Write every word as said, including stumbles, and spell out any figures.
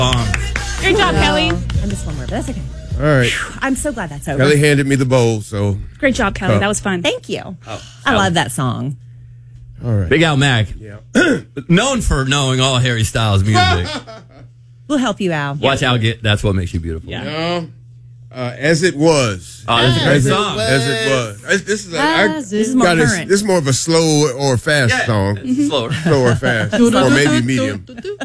Great job, Kelly. I missed one more, but that's okay. All right. I'm so glad that's over. Kelly handed me the bowl, so. Great job, Kelly. That was fun. Thank you. Oh, I love that song. All right. Big Al Mac. Yeah. Known for knowing all Harry Styles music. We'll help you out. Watch Al get That's What Makes You Beautiful. Yeah. No. Uh, as it was. Oh, that's a great as song. It, as it was. As- This is, a, I, As this is more got this, current. this is more of a slow or fast Yeah. song. Slower. Slow or fast. Or maybe medium.